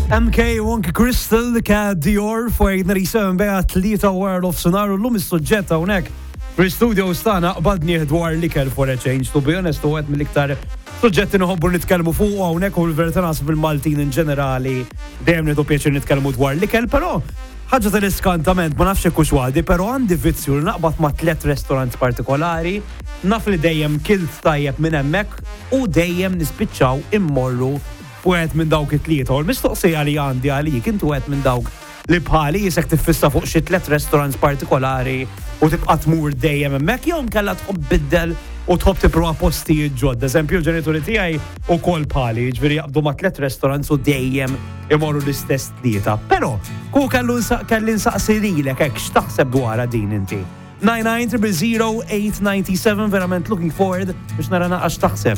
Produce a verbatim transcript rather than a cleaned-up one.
M K u anki Crystal ka Dior fuqna li seven beha tlieta World of Sonar u l-lum is-suġġett hawnhekk fil-studio stana qbadni dwar l-ikel for a change. To be honest, u għed mill-iktar suġġetti nħobbu nitkellmu fuq hawnhekk u l-verità naħseb il-Maltin in ġenerali dejjem nidu pjaċir nitkellmu dwar l-ikel, però ħaġa tal-iskantament ma nafx hekk x'waħdi, però għandi vizzju li naqbad ma' tliet restaurants partikolari, naf li dejjem kilt tajjeb minn hemmhekk u dejjem nispiċċaw immorru u għed minn dawk it-tlieta. U l-mistoqsija li għandi għalik, intu għed minn dawk li bħali jisek tiffissa fuq xi tliet restaurants partikolari u tibqa' tmur dejjem hemmhekk jew nkella tħobb biddel u tħobb tipprova postijiet ġodda. Eżempju, l-ġenituri tiegħi wkoll bħali, jiġifieri jaqbdu ma' tliet restaurants u dejjem imorru l-istess tlieta. Però ku kellu kelli nsaqsi lilek hekk x'taħseb dwarha din inti? nine nine zero zero eight nine seven verament looking forward biex nara naqgħa x'taħseb.